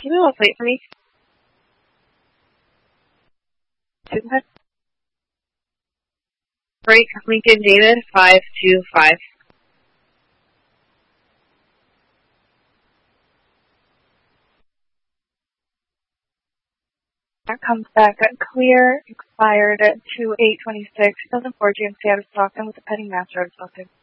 keep it on plate for me. Go ahead. Break Lincoln David 525. That comes back at clear, expired at 2/8/26, 2004 GMC out of Stockton with the pending master out of Stockton.